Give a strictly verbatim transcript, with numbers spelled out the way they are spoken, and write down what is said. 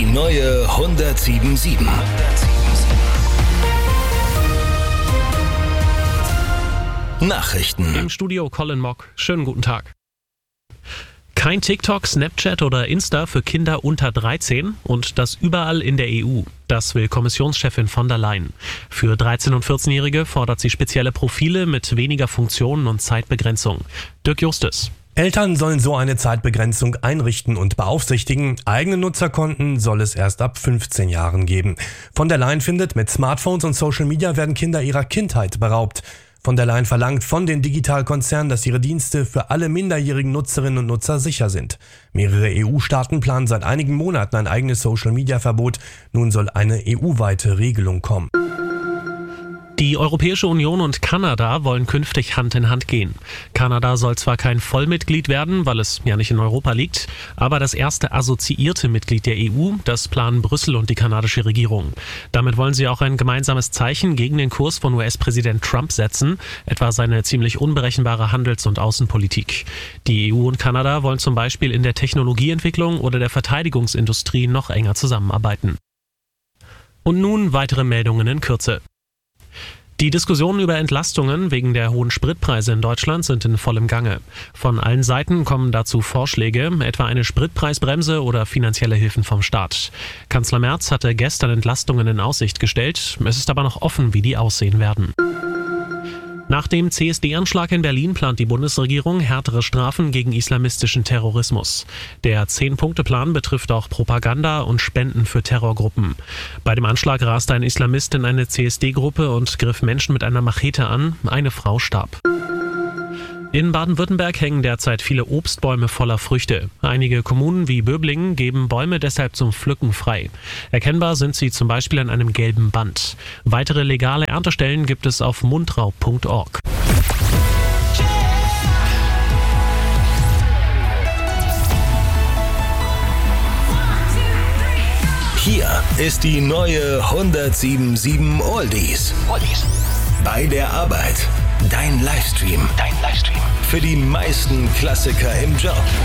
neue hundertsieben Komma sieben. Nachrichten. Im Studio Colin Mock. Schönen guten Tag. Kein TikTok, Snapchat oder Insta für Kinder unter dreizehn und das überall in der E U. Das will Kommissionschefin von der Leyen. Für dreizehn- und vierzehnjährige fordert sie spezielle Profile mit weniger Funktionen und Zeitbegrenzung. Dirk Justus. Eltern sollen so eine Zeitbegrenzung einrichten und beaufsichtigen. Eigene Nutzerkonten soll es erst ab fünfzehn Jahren geben. Von der Leyen findet, mit Smartphones und Social Media werden Kinder ihrer Kindheit beraubt. Von der Leyen verlangt von den Digitalkonzernen, dass ihre Dienste für alle minderjährigen Nutzerinnen und Nutzer sicher sind. Mehrere E U-Staaten planen seit einigen Monaten ein eigenes Social-Media-Verbot. Nun soll eine E U-weite Regelung kommen. Die Europäische Union und Kanada wollen künftig Hand in Hand gehen. Kanada soll zwar kein Vollmitglied werden, weil es ja nicht in Europa liegt, aber das erste assoziierte Mitglied der E U, das planen Brüssel und die kanadische Regierung. Damit wollen sie auch ein gemeinsames Zeichen gegen den Kurs von U S-Präsident Trump setzen, etwa seine ziemlich unberechenbare Handels- und Außenpolitik. Die E U und Kanada wollen zum Beispiel in der Technologieentwicklung oder der Verteidigungsindustrie noch enger zusammenarbeiten. Und nun weitere Meldungen in Kürze. Die Diskussionen über Entlastungen wegen der hohen Spritpreise in Deutschland sind in vollem Gange. Von allen Seiten kommen dazu Vorschläge, etwa eine Spritpreisbremse oder finanzielle Hilfen vom Staat. Kanzler Merz hatte gestern Entlastungen in Aussicht gestellt, es ist aber noch offen, wie die aussehen werden. Nach dem C S D-Anschlag in Berlin plant die Bundesregierung härtere Strafen gegen islamistischen Terrorismus. Der Zehn-Punkte-Plan betrifft auch Propaganda und Spenden für Terrorgruppen. Bei dem Anschlag raste ein Islamist in eine C S D-Gruppe und griff Menschen mit einer Machete an. Eine Frau starb. In Baden-Württemberg hängen derzeit viele Obstbäume voller Früchte. Einige Kommunen wie Böblingen geben Bäume deshalb zum Pflücken frei. Erkennbar sind sie zum Beispiel an einem gelben Band. Weitere legale Erntestellen gibt es auf mundraub punkt org. Hier ist die neue hundertsieben Komma sieben Oldies. Oldies. Bei der Arbeit. Dein Livestream. Dein Livestream. Für die meisten Klassiker im Job.